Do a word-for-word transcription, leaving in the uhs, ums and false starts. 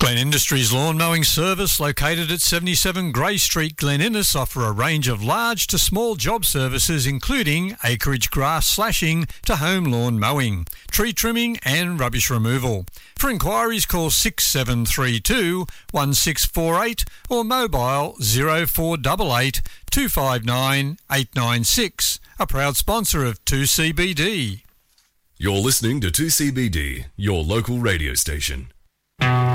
Glen Industries Lawn Mowing Service, located at seventy-seven Grey Street, Glen Innes, offer a range of large to small job services including acreage grass slashing to home lawn mowing, tree trimming and rubbish removal. For inquiries, call six seven three two, one six four eight or mobile zero four eight eight, two five nine, eight nine six. A proud sponsor of two C B D. You're listening to two C B D, your local radio station.